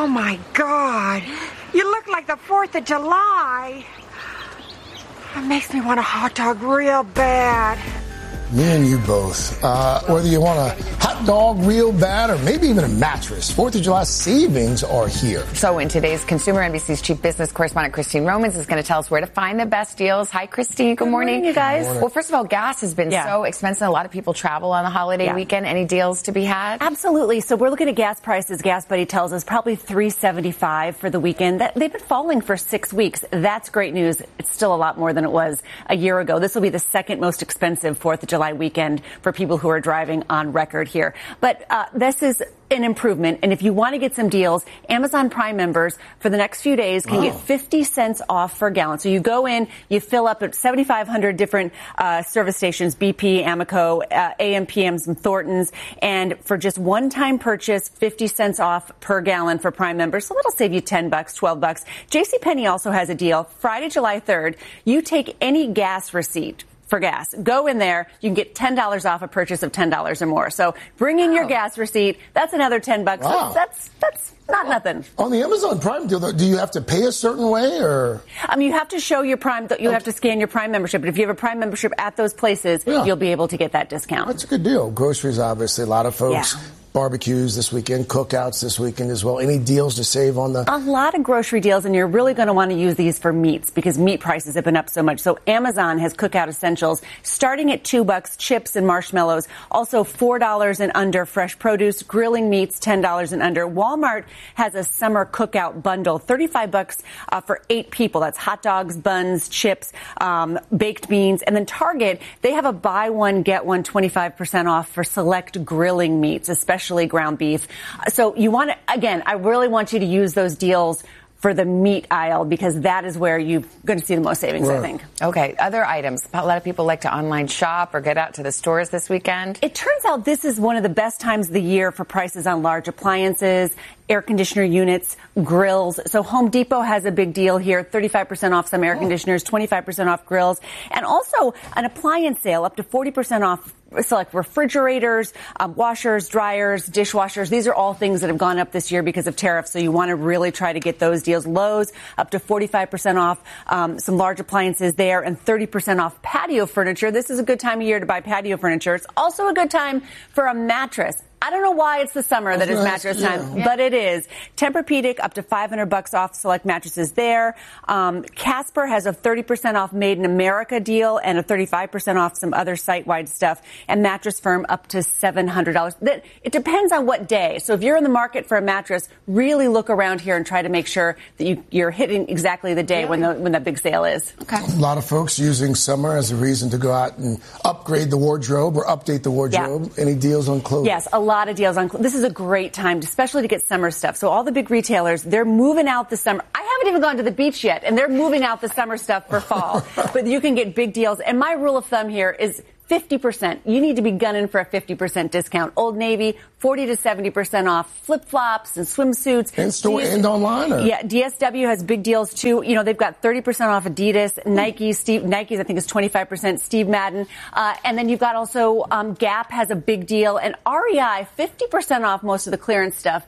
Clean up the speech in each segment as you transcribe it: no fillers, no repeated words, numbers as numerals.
Oh, my God. You look like the 4th of July. It makes me want a hot dog real bad. Me and you both. Whether you want a hot dog real bad or maybe even a mattress, 4th of July savings are here. So in today's Consumer, NBC's chief business correspondent Christine Romans is going to tell us where to find the best deals. Hi, Christine. Good morning, you guys. Well, first of all, gas has been so expensive. A lot of people travel on the holiday weekend. Any deals to be had? Absolutely. So we're looking at gas prices. Gas Buddy tells us probably $3.75 for the weekend. They've been falling for 6 weeks. That's great news. It's still a lot more than it was a year ago. This will be the second most expensive 4th of July weekend for people who are driving on record here. But this is an improvement. And if you want to get some deals, Amazon Prime members for the next few days can get 50 cents off for a gallon. So you go in, you fill up at 7,500 different service stations, BP, Amoco, AM, PMs, and Thorntons. And for just one-time purchase, 50 cents off per gallon for Prime members. So that'll save you $10, $12. JCPenney also has a deal. Friday, July 3rd, you take any gas receipt for gas. Go in there. You can get $10 off a purchase of $10 or more. So bring in your gas receipt. That's another $10. Wow. That's not nothing. On the Amazon Prime deal, though, do you have to pay a certain way or? You have to show your Prime. You have to scan your Prime membership. But if you have a Prime membership at those places, you'll be able to get that discount. That's a good deal. Groceries, obviously, a lot of folks. Yeah. Barbecues this weekend, cookouts this weekend as well. Any deals to save on the? A lot of grocery deals, and you're really going to want to use these for meats because meat prices have been up so much. So Amazon has cookout essentials starting at $2, chips and marshmallows. Also $4 and under fresh produce, grilling meats $10 and under. Walmart has a summer cookout bundle, $35 for 8 people. That's hot dogs, buns, chips, baked beans, and then Target, they have a buy one get one 25% off for select grilling meats, especially ground beef. So you want to, again, I really want you to use those deals for the meat aisle because that is where you're going to see the most savings, I think. Okay, other items. A lot of people like to online shop or get out to the stores this weekend. It turns out this is one of the best times of the year for prices on large appliances, air conditioner units, grills. So Home Depot has a big deal here, 35% off some air conditioners, 25% off grills, and also an appliance sale up to 40% off select refrigerators, washers, dryers, dishwashers. These are all things that have gone up this year because of tariffs. So you want to really try to get those deals. Lowe's up to 45% off some large appliances there and 30% off patio furniture. This is a good time of year to buy patio furniture. It's also a good time for a mattress. I don't know why it's the summer that is mattress time, but it is. Tempur-Pedic up to $500 off select mattresses there. Casper has a 30% off Made in America deal and a 35% off some other site-wide stuff. And Mattress Firm up to $700. It depends on what day. So if you're in the market for a mattress, really look around here and try to make sure that you're hitting exactly the day when that big sale is. Okay. A lot of folks using summer as a reason to go out and upgrade the wardrobe or update the wardrobe. Yeah. Any deals on clothes? Yes, a lot of deals on clothes. This is a great time, especially to get summer stuff. So all the big retailers, they're moving out the summer. I haven't even gone to the beach yet, and they're moving out the summer stuff for fall. But you can get big deals. And my rule of thumb here is 50%. You need to be gunning for a 50% discount. Old Navy, 40 to 70% off flip-flops and swimsuits. In store and online? Or? Yeah, DSW has big deals too. You know, they've got 30% off Adidas, Nike's I think is 25%, Steve Madden. And then you've got also Gap has a big deal, and REI, 50% off most of the clearance stuff.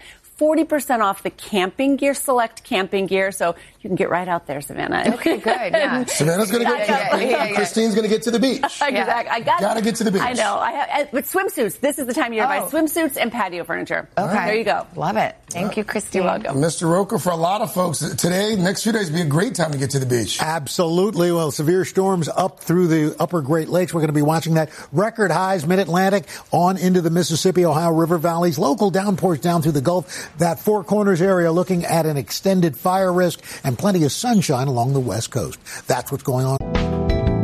40% off the camping gear, select camping gear. So you can get right out there, Savannah. Okay, good. Yeah. Savannah's going to get Christine's going to get to the beach. Exactly. I got to get to the beach. I know. But swimsuits. This is the time of year to buy swimsuits and patio furniture. Okay. There you go. Love it. Thank you, Christine. You're welcome. Mr. Roker, for a lot of folks, today, next few days, will be a great time to get to the beach. Absolutely. Well, severe storms up through the upper Great Lakes. We're going to be watching that. Record highs, mid-Atlantic, on into the Mississippi, Ohio River valleys. Local downpours down through the Gulf. That Four Corners area looking at an extended fire risk and plenty of sunshine along the West Coast. That's what's going on.